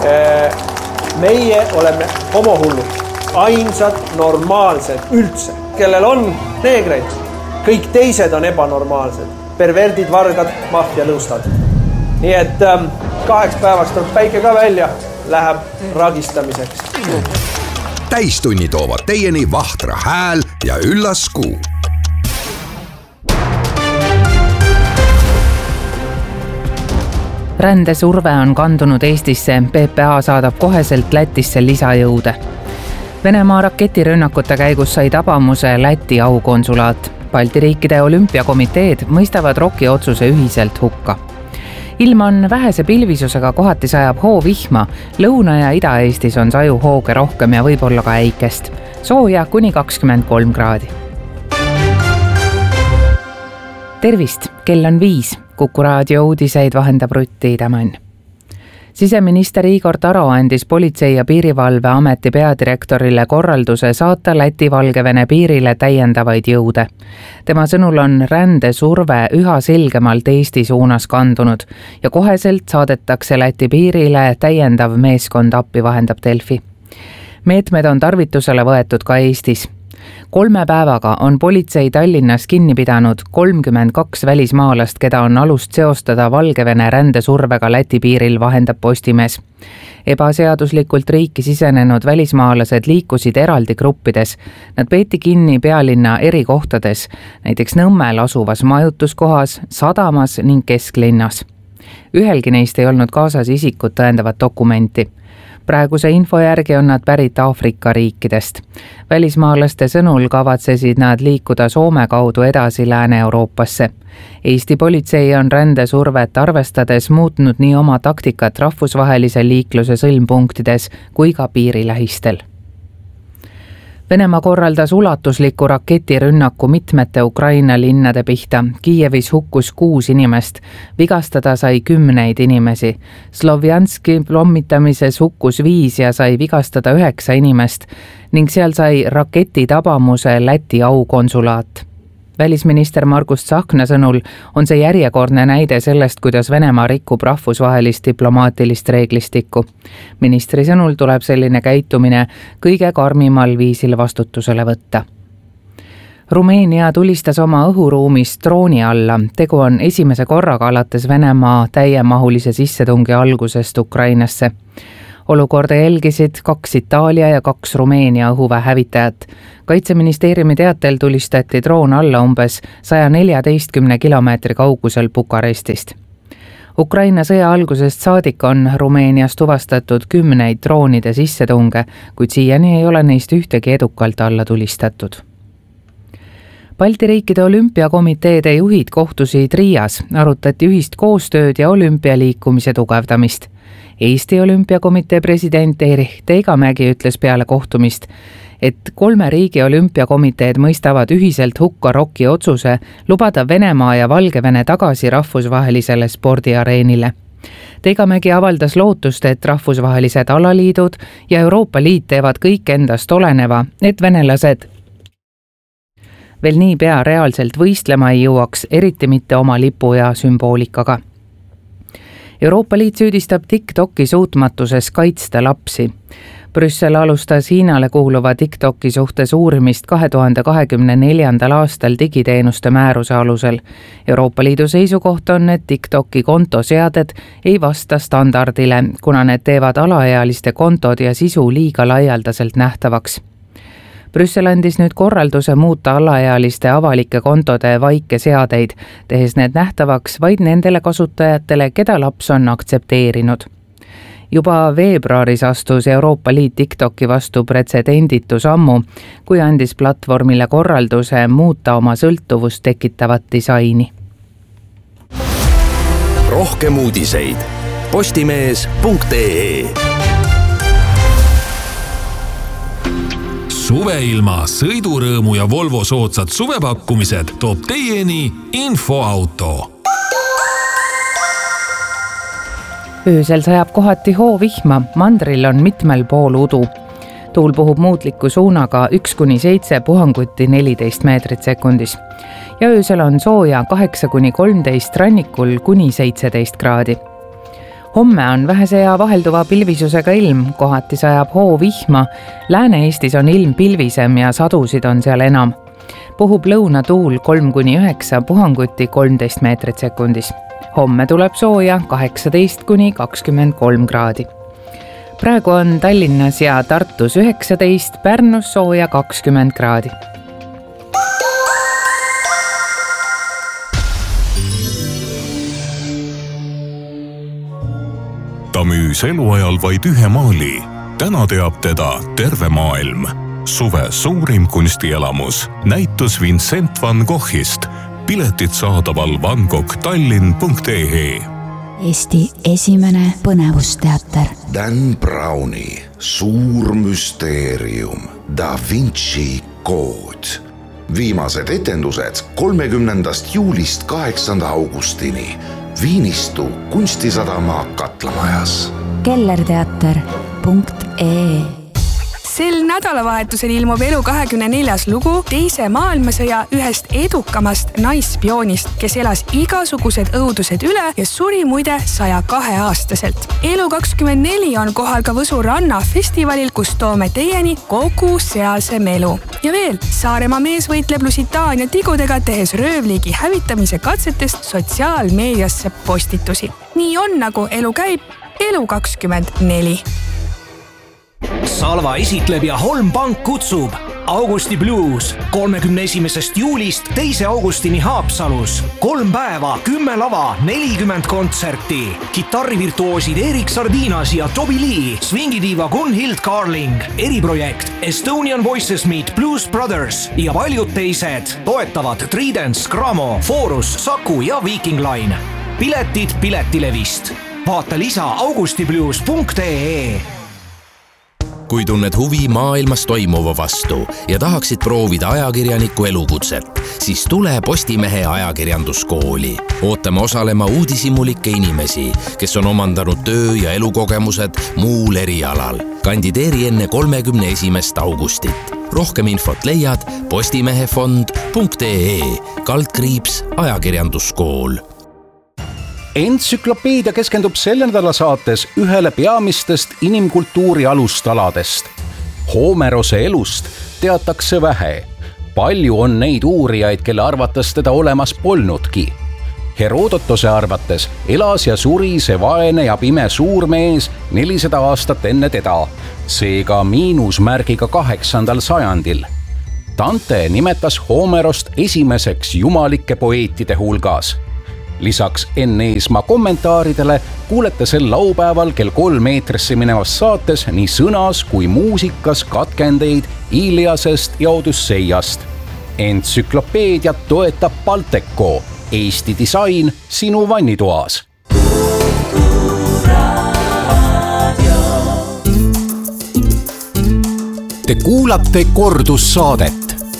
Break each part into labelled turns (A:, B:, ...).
A: Meie oleme homohullud, ainsad normaalsed üldse, kellel on neegreid. Kõik teised on ebanormaalsed, perverdid, vargad, maffialõustad. Nii et 2 päevaks tuleb päike ka välja, läheb ragistamiseks.
B: Täistunni toovad teieni Vahtra hääl ja Üllas Kuu.
C: Rändesurve on kandunud Eestisse, PPA saadab koheselt Lätisse lisajõude. Venemaa raketirünnakute käigus sai tabamuse Läti aukonsulaat. Balti riikide olümpiakomiteed mõistavad ROK-i otsuse ühiselt hukka. Ilm on vähese pilvisusega, kohati sajab hoovihma, Lõuna- ja Ida-Eestis on sajuhooge rohkem ja võib-olla ka äikest. Sooja kuni 23 kraadi. Tervist, kell on 5. Kuku raadio uudiseid vahendab Rutti Tämän. Siseminister Igor Taro andis Politsei- ja Piirivalveameti peadirektorile korralduse saata Läti-Valgevene piirile täiendavaid jõude. Tema sõnul on rändesurve üha selgemalt Eesti suunas kandunud ja koheselt saadetakse Läti piirile täiendav meeskond appi, vahendab Delfi. Meetmed on tarvitusele võetud ka Eestis. 3 päevaga on politsei Tallinnas kinni pidanud 32 välismaalast, keda on alust seostada Valgevene rändesurvega Läti piiril, vahendab Postimees. Ebaseaduslikult riiki sisenenud välismaalased liikusid eraldi gruppides. Nad peeti kinni pealinna eri kohtades, näiteks Nõmmel asuvas majutuskohas, sadamas ning kesklinnas. Ühelgi neist ei olnud kaasas isikut tõendavat dokumenti. Praeguse info järgi on nad pärit Aafrika riikidest. Välismaalaste sõnul kavatsesid nad liikuda Soome kaudu edasi Lääne-Euroopasse. Eesti politsei on rändesurvet arvestades muutnud nii oma taktikat rahvusvahelise liikluse sõlmpunktides kui ka piirilähistel. Venemaa korraldas ulatusliku raketirünnaku mitmete Ukraina linnade pihta. Kiievis hukkus 6 inimest, vigastada sai 10 inimesi. Slovjanski pommitamises hukkus 5 ja sai vigastada 9 inimest ning seal sai raketi tabamuse Läti aukonsulaat. Välisminister Margus Tsahkna sõnul on see järjekordne näide sellest, kuidas Venemaa rikub rahvusvahelist diplomaatilist reeglistikku. Ministri sõnul tuleb selline käitumine kõige karmimal viisil vastutusele võtta. Rumeenia tulistas oma õhuruumist drooni alla. Tegu on esimese korraga alates Venemaa täiemahulise sissetungi algusest Ukrainasse. Olukorda jälgisid 2 Itaalia ja 2 Rumeenia õhuväehävitajat. Kaitseministeeriumi teatel tulistati droon alla umbes 114 kilomeetri kaugusel Bukarestist. Ukraina sõja algusest saadik on Rumeenias tuvastatud 10 droonide sissetunge, kuid siiani ei ole neist ühtegi edukalt alla tulistatud. Balti riikide olümpiakomiteede juhid kohtusid Riias, arutati ühist koostööd ja olümpialiikumise tugevdamist. Eesti olümpiakomitee president Erich Teigamägi ütles peale kohtumist, et 3 riigi olümpiakomiteed mõistavad ühiselt hukka ROK-i otsuse lubada Venemaa ja Valgevene tagasi rahvusvahelisele spordiareenile. Teigamägi avaldas lootust, et rahvusvahelised alaliidud ja Euroopa Liit teevad kõik endast oleneva, et venelased veel nii pea reaalselt võistlema ei jõuaks, eriti mitte oma lipu ja sümboolikaga. Euroopa Liit süüdistab TikToki suutmatuses kaitsta lapsi. Brüssel alustas Hiinale kuuluva TikToki suhtes uurimist 2024. aastal digiteenuste määruse alusel. Euroopa Liidu seisukoht on, et TikToki kontoseaded ei vasta standardile, kuna need teevad alaealiste kontod ja sisu liiga laialdaselt nähtavaks. Brüssel andis nüüd korralduse muuta alaealiste avalike kontode vaikeseadeid, tehes need nähtavaks vaid nendele kasutajatele, keda laps on aktsepteerinud. Juba veebruaris astus Euroopa Liit TikToki vastu pretsedenditu sammu, kui andis platvormile korralduse muuta oma sõltuvust tekitavat disaini.
B: Rohkem uudiseid postimees.ee.
D: Suveilma, sõidurõõmu ja Volvo soodsad suvepakkumised toob teieni Infoauto.
C: Öösel sajab kohati hoovihma, mandril on mitmel pool udu. Tuul puhub muutliku suunaga 1-7 puhanguti 14 meetrit sekundis. Ja öösel on sooja 8-13, rannikul kuni 17 kraadi. Homme on vähese ja vahelduva pilvisusega ilm, kohati sajab hoovihma. Lääne-Eestis on ilm pilvisem ja sadusid on seal enam. Puhub lõunatuul 3-9, puhanguti 13 meetrit sekundis. Homme tuleb sooja 18-23 kraadi. Praegu on Tallinnas ja Tartus 19, Pärnus sooja 20 kraadi.
E: Ta müüs eluajal vaid ühe maali. Täna teab teda terve maailm. Suve suurim kunstielamus. Näitus Vincent van Goghist. Piletid saadaval vangoghtallinn.ee.
F: Eesti esimene põnevusteater.
B: Dan Browni suur müsteerium. Da Vinci kood. Viimased etendused 30. juulist 8. augustini. Viinistu kunstisadama Katlamajas.
F: kellerteater.ee.
G: Sel nädalavahetusel ilmub Elu24 lugu teise maailmasõja ühest edukamast naisspioonist, kes elas igasugused õudused üle ja suri muide 102-aastaselt. Elu24 on kohal ka Võsu ranna festivalil, kus toome teieni kogu sealse melu. Ja veel, Saaremaa mees võitleb Lusitaania tigudega, tehes röövliigi hävitamise katsetest sotsiaalmeediasse postitusi. Nii on, nagu elu käib, Elu24.
H: Salva esitleb ja Holm Pank kutsub Augusti Blues 31. juulist 2. augustini Haapsalus. 3 päeva, 10 lava, 40 kontserti. Kitarrivirtuoosid Erik Sardinas ja Toby Lee, swingidiiva Gunhild Carling, eriprojekt Estonian Voices Meet Blues Brothers ja paljud teised. Toetavad Tridents, Gramo, Forus, Saku ja Viking Line. Piletid Piletilevist. Vaata lisa augustiblues.ee.
I: Kui tunned huvi maailmas toimuva vastu ja tahaksid proovida ajakirjaniku elukutset, siis tule Postimehe ajakirjanduskooli. Ootame osalema uudishimulikke inimesi, kes on omandanud töö- ja elukogemused muul erialal. Kandideeri enne 31. augustit. Rohkem infot leiad postimehefond.ee/ajakirjanduskool.
J: Entsüklopeedia keskendub selle nädala saates ühele peamistest inimkultuuri alustaladest. Homerose elust teatakse vähe. Palju on neid uurijaid, kelle arvates teda olemas polnudki. Herodotose arvates elas ja suri see vaene ja pime suurmees 400 aastat enne teda, seega miinusmärgiga 8. sajandil. Dante nimetas Homerost esimeseks jumalike poeetide hulgas. Lisaks Enn Eesmaa kommentaaridele kuulete sel laupäeval kell 3 eetrisse minevas saates nii sõnas kui muusikas katkendeid Iliasest ja Odüsseiast. Entsüklopeediat toetab Balteco, Eesti disain sinu vannitoas.
B: Te kuulate kordussaadet.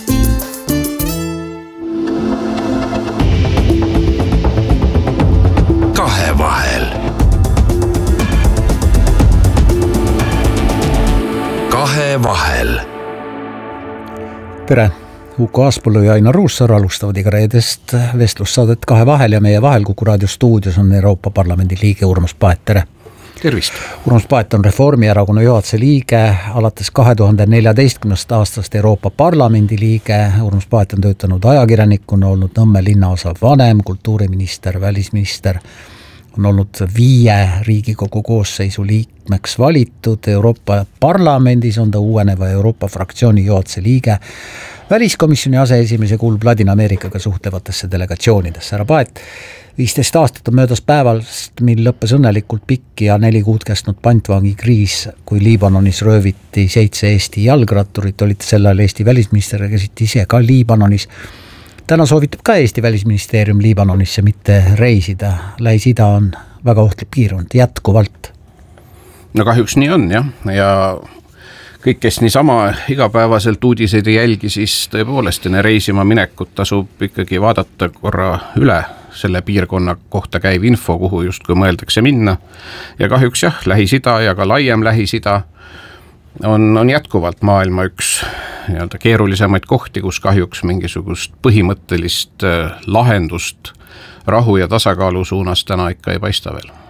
B: Kahevahel.
K: Tere! Uku Aaspõllu ja Ainar Ruussaar alustavad iga reedest vestlussaadet Kahevahel ja meie vahel Kuku raadio stuudios on Euroopa Parlamendi liige Urmas Paet. Tere!
J: Tervist!
K: Urmas Paet on Reformierakonna juhatuse liige, alates 2014. aastast Euroopa Parlamendi liige. Urmas Paet on töötanud ajakirjanikuna, olnud Nõmme linnaosa vanem, kultuuriminister, välisminister. On olnud 5 Riigikogu koosseisu liikmeks valitud. Euroopa Parlamendis on ta uueneva Euroopa fraktsiooni juhatuse liige. Väliskomisjoni aseesimees ja kuulub Ladina-Ameerikaga suhtlevatesse delegatsioonidesse. Härra Paet, 15 aastat on möödas päevast, mil lõppes õnnelikult pikk ja 4 kuud kestnud pantvangikriis, kui Liibanonis rööviti 7 Eesti jalgratturit. Olite sel ajal Eesti välisminister ja käisite ise ka Liibanonis. Täna soovitab ka Eesti välisministeerium Liibanonisse mitte reisida. Lähis-Ida on väga ohtlik piirkond jätkuvalt.
J: No kahjuks nii on, jah. Ja kõik, kes niisama igapäevaselt uudiseid ei jälgi, siis tõepoolest enne reisima minekut tasub ikkagi vaadata korra üle selle piirkonna kohta käiv info, kuhu justkui mõeldakse minna. Ja kahjuks jah, Lähis-Ida ja ka laiem Lähis-Ida on jätkuvalt maailma üks keerulisemaid kohti, kus kahjuks mingisugust põhimõttelist lahendust rahu ja tasakaalu suunas täna ikka ei paista veel.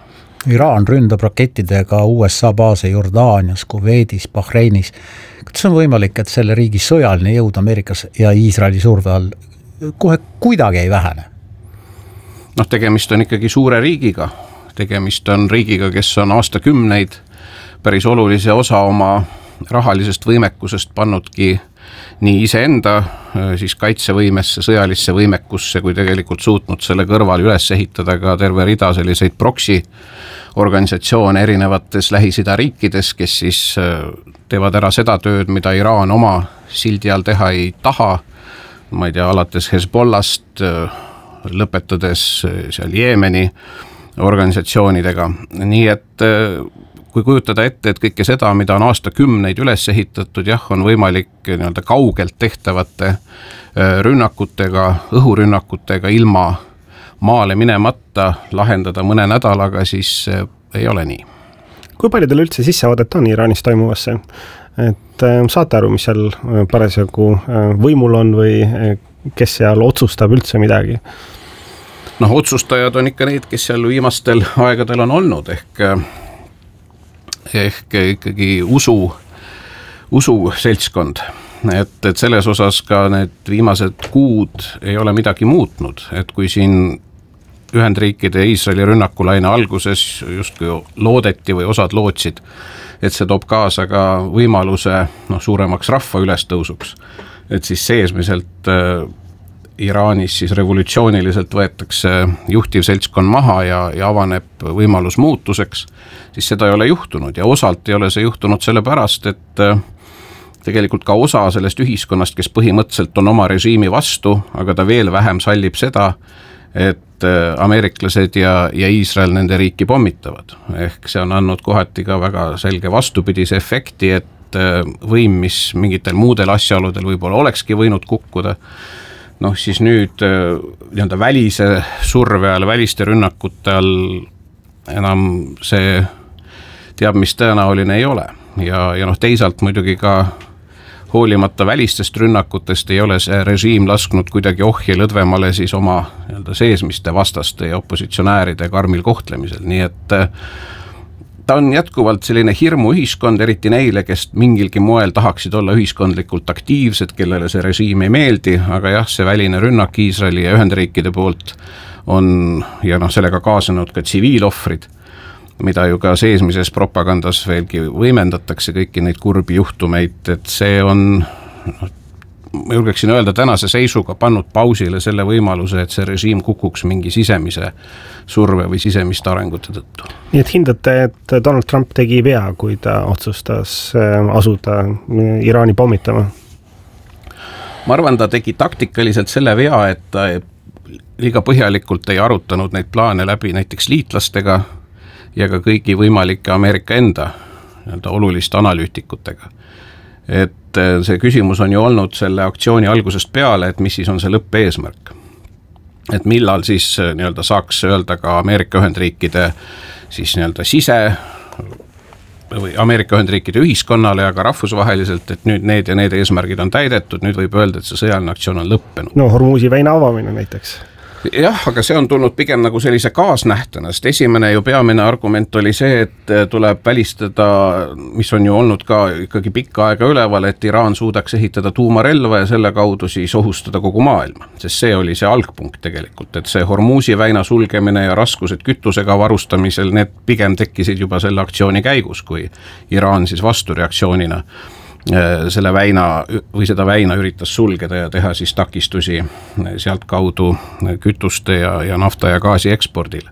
K: Iraan ründab rakettidega USA baase Jordaanias, Kuveidis, Bahreinis. Kas on võimalik, et selle riigi sõjaline jõud Ameerikas ja Iisraeli surve all kohe kuidagi ei vähene?
L: Tegemist on ikkagi suure riigiga. Tegemist on riigiga, kes on aastakümneid päris olulise osa oma rahalisest võimekusest pannudki nii iseenda siis kaitsevõimesse, sõjalisse võimekusse, kui tegelikult suutnud selle kõrval üles ehitada ka terve rida selliseid proksi organisatsioone erinevates Lähis-Ida riikides, kes siis teevad ära seda tööd, mida Iraan oma sildi all teha ei taha. Ma ei tea, alates Hezbollast, lõpetades seal Jeemeni organisatsioonidega. Nii et kui kujutada ette, et kõike seda, mida on aastakümneid üles ehitatud, on võimalik nii-öelda kaugelt tehtavate rünnakutega, õhurünnakutega ilma maale minemata lahendada mõne nädalaga, siis ei ole nii.
M: Kui palju teil üldse sissevaadet on Iraanis toimuvasse? Et saate aru, mis seal parasjagu võimul on või kes seal otsustab üldse midagi?
L: Otsustajad on ikka need, kes seal viimastel aegadel on olnud, ehk ikkagi usu seltskond. Et selles osas ka need viimased kuud ei ole midagi muutnud, et kui siin Ühendriikide ja Iisraeli rünnakulaine alguses justkui loodeti või osad lootsid, et see toob kaasa ka võimaluse suuremaks rahva ülestõusuks, et siis seesmiselt Iraanis siis revolutsiooniliselt võetakse juhtiv seltskond maha ja avaneb võimalus muutuseks, siis seda ei ole juhtunud ja osalt ei ole see juhtunud sellepärast, et tegelikult ka osa sellest ühiskonnast, kes põhimõtteliselt on oma režiimi vastu, aga ta veel vähem sallib seda, et ameeriklased ja Iisrael nende riiki pommitavad. Ehk see on andnud kohati ka väga selge vastupidise efekti, et võim, mis mingitel muudel asjaoludel võib-olla olekski võinud kukkuda, siis nüüd nii-öelda välise surve all, väliste rünnakute all enam see teab, mis tõenäoline ei ole. Ja teisalt muidugi ka hoolimata välistest rünnakutest ei ole see režiim lasknud kuidagi ohje lõdvemale siis oma seesmiste vastaste ja opositsionääride karmil kohtlemisel. Nii et ta on jätkuvalt selline hirmu ühiskond, eriti neile, kes mingilgi moel tahaksid olla ühiskondlikult aktiivsed, kellele see režiim ei meeldi, aga see väline rünnak Iisraeli ja Ühendriikide poolt on ja sellega kaasanud ka tsiviilohvrid, mida ju ka seesmises propagandas veelgi võimendatakse kõiki neid kurbi juhtumeid, et see on, ma julgeksin öelda, tänase seisuga pannud pausile selle võimaluse, et see režiim kukuks mingi sisemise surve või sisemiste arengute tõttu.
M: Nii et hindate, et Donald Trump tegi vea, kui ta otsustas asuda Iraani pommitama?
L: Ma arvan, ta tegi taktikaliselt selle vea, et ta liiga põhjalikult ei arutanud neid plaane läbi näiteks liitlastega ja ka kõigi võimalike Ameerika enda oluliste analüütikutega. Et see küsimus on ju olnud selle aktsiooni algusest peale, et mis siis on see lõppeesmärk. Et millal siis saaks öelda ka Ameerika Ühendriikide siis sise või Ameerika Ühendriikide ühiskonnale ja ka rahvusvaheliselt, et nüüd need ja need eesmärgid on täidetud, nüüd võib öelda, et see sõjaline aktsioon on lõppenud.
M: Hormuzi väina avamine näiteks.
L: Jah, aga see on tulnud pigem nagu sellise kaasnähtena, sest esimene ju peamine argument oli see, et tuleb välistada, mis on ju olnud ka ikkagi pikka aega üleval, et Iraan suudaks ehitada tuumarelva ja selle kaudu siis ohustada kogu maailma. Sest see oli see algpunkt tegelikult, et see Hormuzi väina sulgemine ja raskused kütusega varustamisel, need pigem tekkisid juba selle aktsiooni käigus, kui Iraan siis vastureaktsioonina selle väina või seda väina üritas sulgeda ja teha siis takistusi sealt kaudu kütuste ja nafta ja gaasi ekspordile.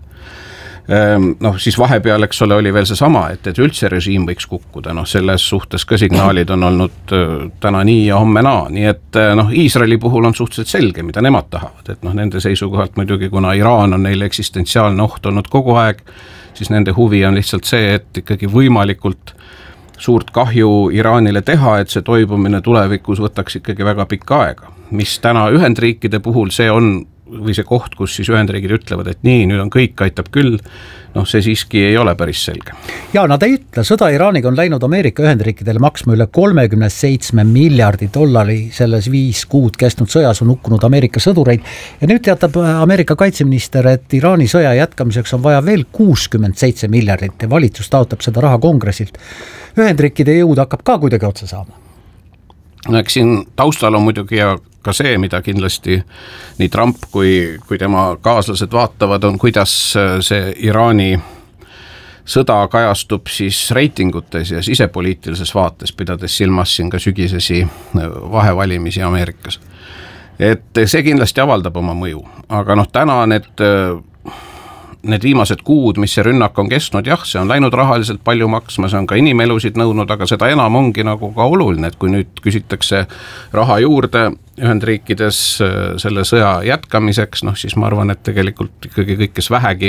L: Siis vahepeal, eks ole, oli veel see sama, et üldse režiim võiks kukkuda, selles suhtes ka signaalid on olnud täna nii ja homme naa, nii et Iisraeli puhul on suhteliselt selge, mida nemad tahavad, et nende seisukohalt muidugi, kuna Iraan on neile eksistentsiaalne oht olnud kogu aeg, siis nende huvi on lihtsalt see, et ikkagi võimalikult suurt kahju Iraanile teha, et see toibumine tulevikus võtaks ikkagi väga pikka aega. Mis täna Ühendriikide puhul see on, või see koht, kus siis Ühendriigid ütlevad, et nii, nüüd on kõik, aitab küll, noh, see siiski ei ole päris selge.
K: Ja nad ei ütle, sõda Iraaniga on läinud Ameerika Ühendriikidele maksma üle 37 miljardi dollari, selles 5 kuud kestnud sõjas on hukkunud Ameerika sõdureid ja nüüd teatab Ameerika kaitseminister, et Iraani sõja jätkamiseks on vaja veel 67 miljardit ja valitsus taotab seda raha kongressilt. Ühendriikide jõud hakkab ka kuidagi otsa saama.
L: No eks siin taustal on muidugi ja ka see, mida kindlasti nii Trump kui tema kaaslased vaatavad, on kuidas see Iraani sõda kajastub siis reitingutes ja sisepoliitilises vaates, pidades silmas siin ka sügisesi vahevalimisi Ameerikas. Et see kindlasti avaldab oma mõju, aga noh, täna need viimased kuud, mis see rünnak on kestnud, jah, see on läinud rahaliselt palju maksma, see on ka inimelusid nõudnud, aga seda enam ongi nagu ka oluline, et kui nüüd küsitakse raha juurde Ühendriikides selle sõja jätkamiseks, noh siis ma arvan, et tegelikult ikkagi kõik, kes vähegi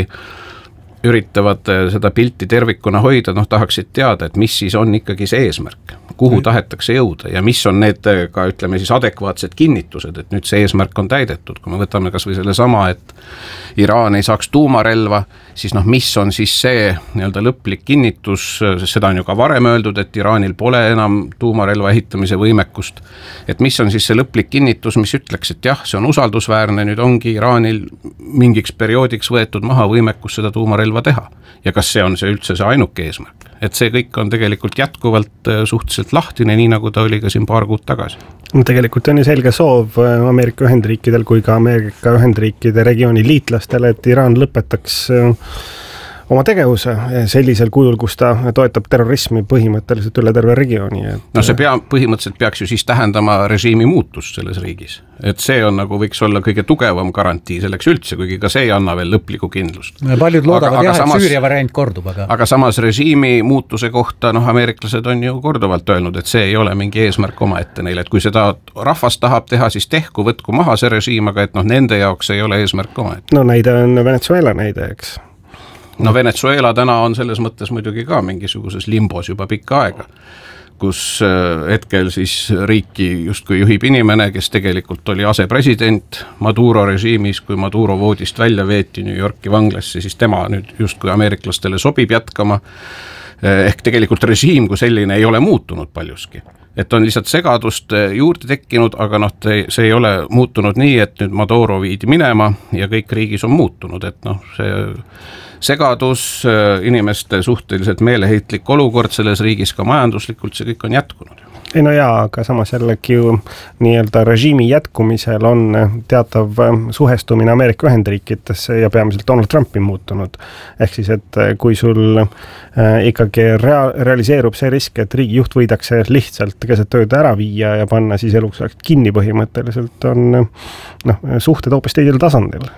L: üritavad seda pilti tervikuna hoida, noh tahaksid teada, et mis siis on ikkagi see eesmärk, kuhu tahetakse jõuda ja mis on need ka ütleme siis adekvaatsed kinnitused, et nüüd see eesmärk on täidetud, kui me võtame kas või selle sama, et Iraan ei saaks tuumarelva, siis noh, mis on siis see nii-öelda lõplik kinnitus, sest seda on ju ka varem öeldud, et Iraanil pole enam tuumarelva ehitamise võimekust, et mis on siis see lõplik kinnitus, mis ütleks, et jah, see on usaldusväärne, nüüd ongi Iraanil mingiks perioodiks võetud maha võimekus seda tuumarelva teha ja kas see on see üldse see ainuke eesmärk, et see kõik on tegelikult jätkuvalt suhteliselt lahtine, nii nagu ta oli ka siin paar kuud tagasi.
M: Tegelikult on ju selge soov Ameerika Ühendriikidel kui ka Ameerika Ühendriikide regiooni liitlastele, et Iraan lõpetaks oma tegevuse sellisel kujul, kus ta toetab terrorismi põhimõtteliselt üle terve regiooni.
L: No see põhimõtteliselt peaks ju siis tähendama režiimi muutust selles riigis. Et see on nagu võiks olla kõige tugevam garantii selleks üldse, kuigi ka see ei anna veel lõplikku kindlust.
K: Paljud loodavad jah, et Süüria variant kordub.
L: Aga samas režiimi muutuse kohta, noh ameeriklased on ju korduvalt öelnud, et see ei ole mingi eesmärk omaette neile, et kui seda rahvas tahab teha, siis tehku, võtku maha see režiim, aga et noh, nende jaoks ei ole eesmärk omaette.
M: No näide on Venezuela näide, eks.
L: No Venezuela täna on selles mõttes muidugi ka mingisuguses limbos juba pikka aega, kus hetkel siis riiki justkui juhib inimene, kes tegelikult oli asepresident Maduro režiimis, kui Maduro voodist välja veeti New Yorki vanglasse, siis tema nüüd justkui ameeriklastele sobib jätkama, ehk tegelikult režiim kui selline ei ole muutunud paljuski. Et on lihtsalt segadust juurde tekkinud, aga noh, see ei ole muutunud nii, et nüüd Maduro viidi minema ja kõik riigis on muutunud, et noh, see segadus, inimeste suhteliselt meeleheitlik olukord selles riigis ka majanduslikult, see kõik on jätkunud.
M: Ei no jaa, aga samas jällegi ju nii-öelda režiimi jätkumisel on teatav suhestumine Ameerika Ühendriikidesse ja peamiselt Donald Trumpi muutunud. Ehk siis, et kui sul ikkagi realiseerub see risk, et riigi juht võidakse lihtsalt keset tööd ära viia ja panna siis eluks kinni põhimõtteliselt, on suhted hoopis teisel tasandil.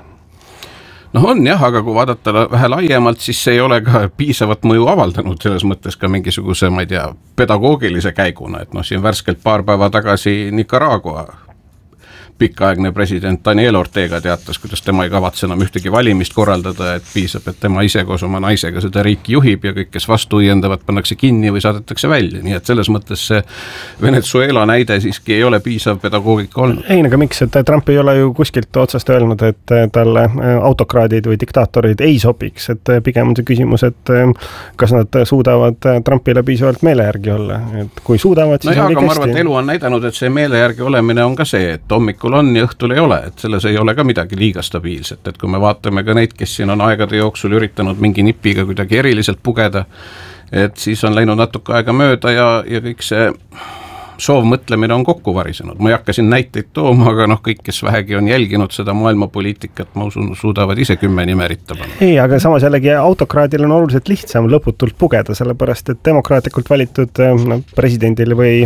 L: Noh on jah, aga kui vaadata vähe laiemalt, siis see ei ole ka piisavat mõju avaldanud selles mõttes ka mingisuguse, ma ei tea, pedagoogilise käiguna, et noh, siin värskelt paar päeva tagasi Nicaragua pikaaegne president Daniel Ortega teatas, kuidas tema ei kavatse enam ühtegi valimist korraldada, et piisab, et tema ise koos oma naisega seda riiki juhib ja kõik, kes vastu õiendavad, pannakse kinni või saadetakse välja, nii et selles mõttes see Venezuela näide siiski ei ole piisav pedagoogika olnud.
M: Ei, aga miks, et Trump ei ole ju kuskilt otsast öelnud, et talle autokraadid või diktaatorid ei sobiks, et pigem on see küsimus, et kas nad suudavad Trumpile piisavalt meele järgi olla, et kui suudavad, siis
L: no jah, aga ma arvan, et elu on näidanud, et see meele järgi olemine on ka see, et hommikul on ja õhtul ei ole, et selles ei ole ka midagi liiga stabiilset, et kui me vaatame ka neid, kes siin on aegade jooksul üritanud mingi nipiga kuidagi eriliselt pugeda, et siis on läinud natuke aega mööda ja kõik see soovmõtlemine on kokku varisenud. Ma ei hakka siin näiteid tooma, aga noh, kõik, kes vähegi on jälginud seda maailmapoliitikat, ma usun, suudavad ise 10 nimerita panna.
M: Ei, aga samas jällegi autokraadil on oluliselt lihtsam lõputult pugeda, sellepärast et demokraatlikult valitud presidendil või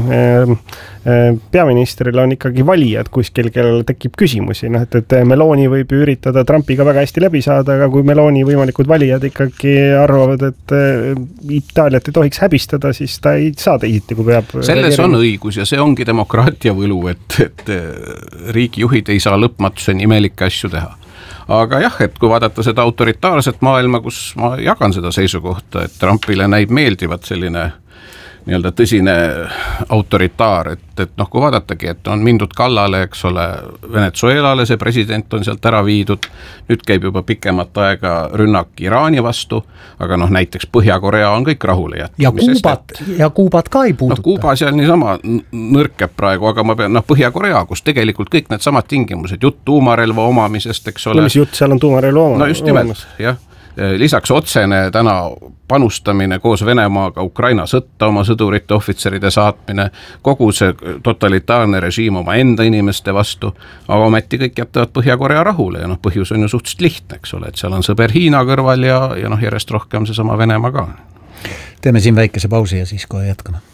M: peaministril on ikkagi valijad kuskil, kellel tekib küsimusi. No, et Meloni võib üritada Trumpiga väga hästi läbi saada, aga kui Meloni võimalikud valijad ikkagi arvavad, et Itaaliat ei tohiks häbistada, siis ta ei saa teisiti, kui peab.
L: Selles on õigus ja see ongi demokraatia võlu, et riigijuhid ei saa lõpmatuseni imelikke asju teha. Aga jah, et kui vaadata seda autoritaarset maailma, kus ma jagan seda seisukohta, et Trumpile näib meeldivat selline nii-öelda tõsine autoritaar, et noh, kui vaadatagi, et on mindud kallale, eks ole, Venezuelale, see president on sealt ära viidud, nüüd käib juba pikemat aega rünnak Iraani vastu, aga noh, näiteks Põhja-Korea on kõik rahule jätkumisest.
K: Ja Kuubat ka ei puuduta.
L: No Kuuba seal niisama nõrkeb praegu, aga ma pean, Põhja-Korea, kus tegelikult kõik need samad tingimused, jutt tuumarelva omamisest, eks ole.
M: No mis jutt, seal on tuumarelva omamisest?
L: No just nimelt, jah. Lisaks otsene täna panustamine koos Venemaaga Ukraina sõtta, oma sõdurite, ohvitseride saatmine, kogu see totalitaarne režiim oma enda inimeste vastu, aga ometi kõik jätavad Põhja-Korea rahule ja põhjus on ju suhteliselt lihtne, eks ole, et seal on sõber Hiina kõrval ja järjest rohkem seesama Venemaa ka.
K: Teeme siin väikese pausi ja siis kohe jätkame.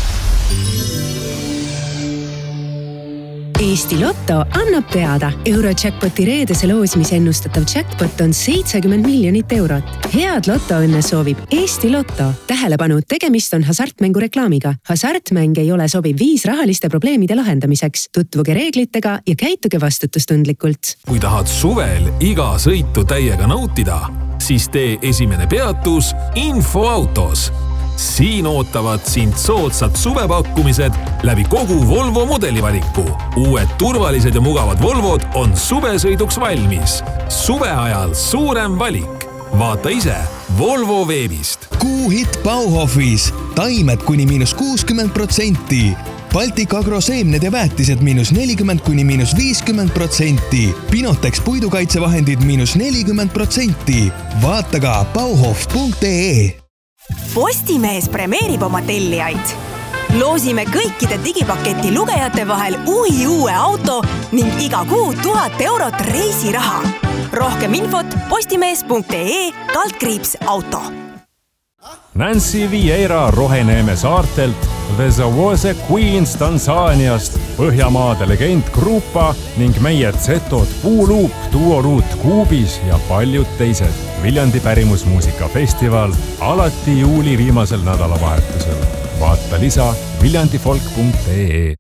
N: Eesti Lotto annab teada. Eurojackpoti reedese loosimise ennustatav jackpot on 70 miljonit eurot. Head lotoõnne soovib Eesti Lotto. Tähelepanu, tegemist on hasartmängu reklaamiga. Hasartmäng ei ole sobiv viis rahaliste probleemide lahendamiseks. Tutvuge reeglitega ja käituge vastutustundlikult.
D: Kui tahad suvel iga sõitu täiega nautida, siis tee esimene peatus Infoautos. Siin ootavad sind soodsad suvepakkumised läbi kogu Volvo mudelivaliku. Uued turvalised ja mugavad Volvod on suvesõiduks valmis. Suve ajal suurem valik. Vaata ise Volvo veebist.
O: Kuuhitt Bauhofis. Taimed kuni -60%. Baltic Agro seemned ja väetised -40 kuni -50%. Pinotex puidukaitsevahendid -40%. Vaata ka bauhof.ee.
P: Postimees premeerib oma tellijaid. Loosime kõikide digipaketi lugejate vahel uue auto ning iga kuu 1000 eurot reisiraha. Rohkem infot postimees.ee/auto.
Q: Nancy Vieira Roheneeme saartelt, The Zawose Queens Tansaaniast, Põhjamaade legend Grupa ning meie Zetod Puuluup, Duoruut Kuubis ja paljud teised. Viljandi pärimusmuusikafestival alati juuli viimasel nädalavahetusel. Vaata lisa viljandifolk.ee.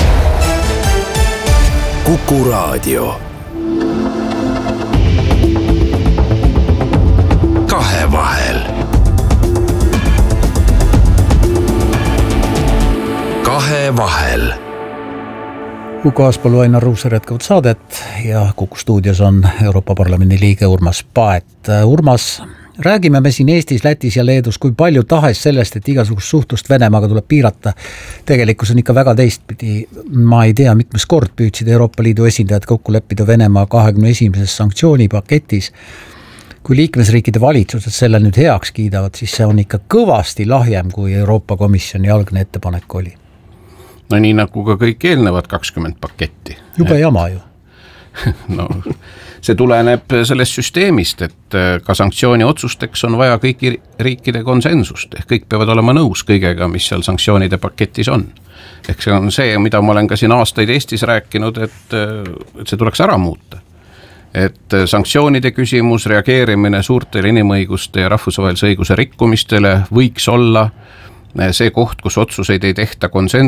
B: Kuku Raadio. Kahevahel. Kahevahel.
K: Kuku Aaspõllu, Ainar Ruussaar jätkavad saadet ja Kuku stuudios on Euroopa Parlamendi liige Urmas Paet. Urmas, räägime me siin Eestis, Lätis ja Leedus kui palju tahes sellest, et igasugust suhtlust Venemaaga tuleb piirata. Tegelikkus on ikka väga teistpidi. Ma ei tea, mitmes kord püüdsid Euroopa Liidu esindajad kokku leppida Venemaa 21. sanktsioonipaketis. Kui liikmesriikide valitsused selle nüüd heaks kiidavad, siis see on ikka kõvasti lahjem, kui Euroopa Komisjoni algne ettepanek oli.
L: No nii nagu ka kõik eelnevad 20 paketti.
K: Jube jama ju.
L: No, see tuleneb sellest süsteemist, et ka sanktsiooni otsusteks on vaja kõiki riikide konsensust. Kõik peavad olema nõus kõigega, mis seal sanktsioonide paketis on. Ehk see on see, mida ma olen ka siin aastaid Eestis rääkinud, et see tuleks ära muuta. Et sanktsioonide küsimus, reageerimine suurtele inimõiguste ja rahvusvahelise õiguse rikkumistele võiks olla see koht, kus otsuseid ei tehta konsensus.